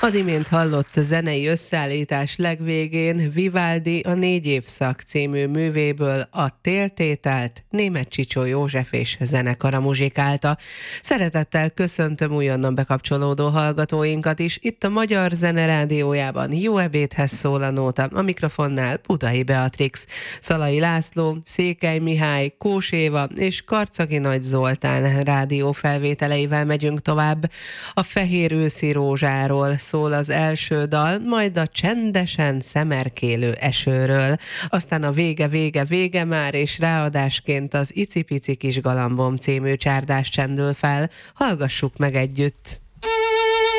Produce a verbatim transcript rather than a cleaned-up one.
Az imént hallott zenei összeállítás legvégén Vivaldi a Négy évszak című művéből a Téltételt Németh Csicsó József és zenekara muzsikálta. Szeretettel köszöntöm újonnan bekapcsolódó hallgatóinkat is. Itt a Magyar Zene Rádiójában Jó ebédhez szól a nóta, a mikrofonnál Budai Beatrix, Szalai László, Székely Mihály, Kós Éva és Karcagi Nagy Zoltán rádió felvételeivel megyünk tovább. A Fehér őszi rózsáról szól az első dal, majd a csendesen szemerkélő esőről, aztán a vége, vége, vége már, és ráadásként az Icipici kis galambom című csárdás csendül fel. Hallgassuk meg együtt!